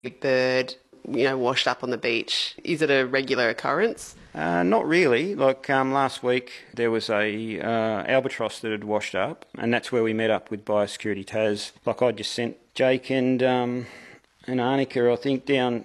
A bird, washed up on the beach. Is it a regular occurrence? Not really. Like last week, there was a albatross that had washed up, and that's where we met up with Biosecurity Tas. Like I just sent Jake and Arnica, I think, down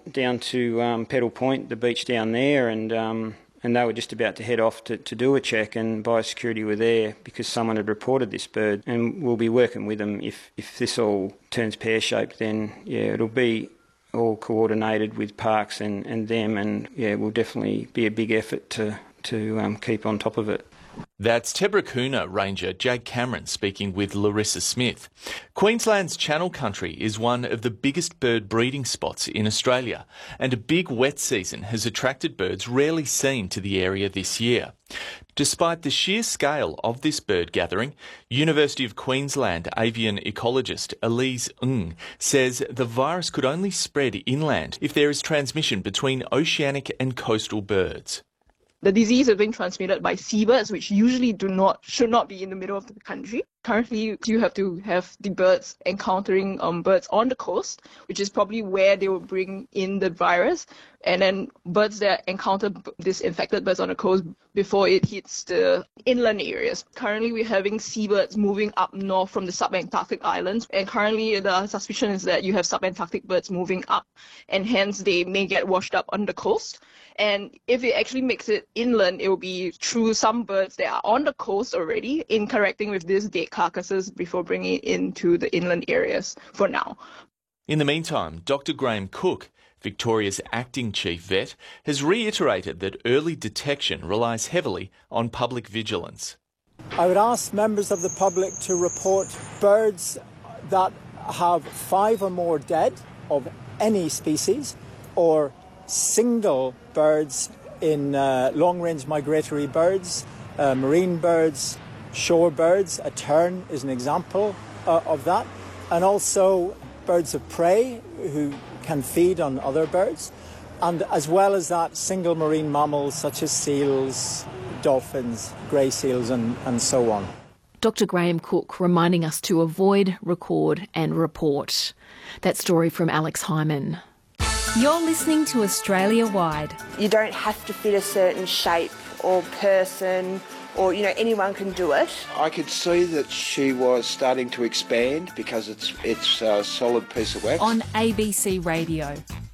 to Pedal Point, the beach down there, and they were just about to head off to do a check, and Biosecurity were there because someone had reported this bird, and we'll be working with them. If this all turns pear-shaped, then it'll be all coordinated with Parks and them, and will definitely be a big effort to keep on top of it. That's Tebrakuna Ranger Jake Cameron speaking with Larissa Smith. Queensland's Channel Country is one of the biggest bird breeding spots in Australia, and a big wet season has attracted birds rarely seen to the area this year. Despite the sheer scale of this bird gathering, University of Queensland avian ecologist Elise Ng says the virus could only spread inland if there is transmission between oceanic and coastal birds. The disease is being transmitted by seabirds, which usually should not be in the middle of the country. Currently, you have to have the birds encountering birds on the coast, which is probably where they will bring in the virus. And then birds that encounter these infected birds on the coast before it hits the inland areas. Currently, we're having seabirds moving up north from the subantarctic islands. And currently, the suspicion is that you have subantarctic birds moving up, and hence they may get washed up on the coast. And if it actually makes it inland, it will be through some birds that are on the coast already, interacting with these dead carcasses before bringing it into the inland areas for now. In the meantime, Dr Graham Cook, Victoria's acting chief vet, has reiterated that early detection relies heavily on public vigilance. I would ask members of the public to report birds that have 5 or more dead of any species, or single birds in long-range migratory birds, marine birds, shore birds. A tern is an example of that. And also birds of prey who can feed on other birds. And as well as that, single marine mammals such as seals, dolphins, grey seals and so on. Dr Graham Cook reminding us to avoid, record and report. That story from Alex Hyman. You're listening to Australia Wide. You don't have to fit a certain shape or person or, anyone can do it. I could see that she was starting to expand because it's a solid piece of wax. On ABC Radio.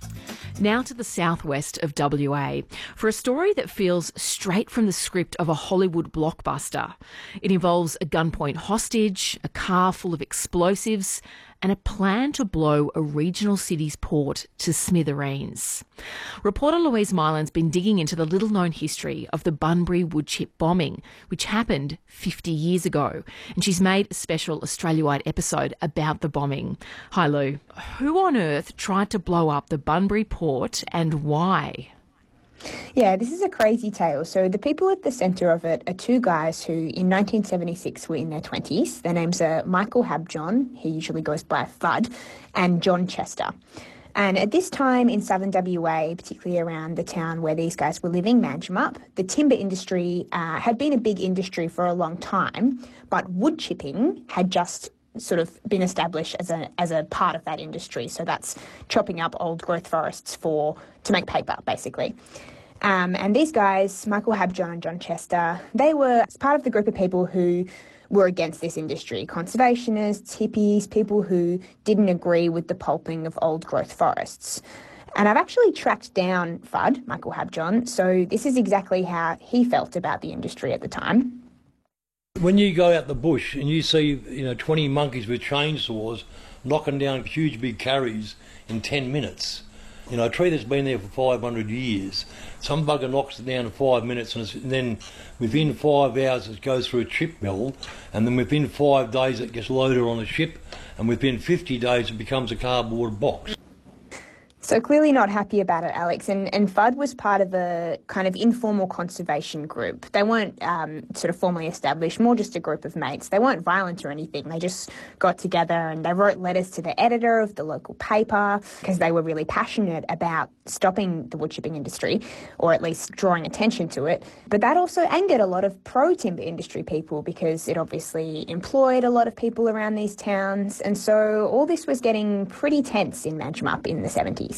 Now to the southwest of WA for a story that feels straight from the script of a Hollywood blockbuster. It involves a gunpoint hostage, a car full of explosives, and a plan to blow a regional city's port to smithereens. Reporter Louise Mylan's been digging into the little-known history of the Bunbury woodchip bombing, which happened 50 years ago, and she's made a special Australia-wide episode about the bombing. Hi Lou, who on earth tried to blow up the Bunbury port and why? Yeah, this is a crazy tale. So the people at the centre of it are 2 guys who in 1976 were in their 20s. Their names are Michael Habjohn, he usually goes by Fudd, and John Chester. And at this time in southern WA, particularly around the town where these guys were living, Manjimup, the timber industry had been a big industry for a long time, but wood chipping had just sort of been established as a part of that industry. So that's chopping up old growth forests to make paper, basically. And these guys, Michael Habjohn and John Chester, they were part of the group of people who were against this industry. Conservationists, hippies, people who didn't agree with the pulping of old growth forests. And I've actually tracked down Fudd, Michael Habjohn, so this is exactly how he felt about the industry at the time. When you go out the bush and you see 20 monkeys with chainsaws knocking down huge big carries in 10 minutes, a tree that's been there for 500 years, some bugger knocks it down in 5 minutes and then within 5 hours it goes through a chip mill, and then within 5 days it gets loaded on a ship, and within 50 days it becomes a cardboard box. So clearly not happy about it, Alex. And Fudd was part of a kind of informal conservation group. They weren't sort of formally established, more just a group of mates. They weren't violent or anything. They just got together and they wrote letters to the editor of the local paper because they were really passionate about stopping the woodchipping industry, or at least drawing attention to it. But that also angered a lot of pro-timber industry people because it obviously employed a lot of people around these towns. And so all this was getting pretty tense in Manjimup in the 70s.